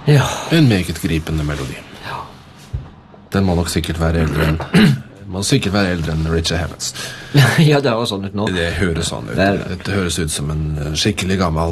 Ja. En meget gripende melodi. Ja. Den må nok sikkert være eldre enn Richard Havens. Ja, det var sånn ut nå. Det høres sånn ut. Det Det høres ut som en skikkelig gammel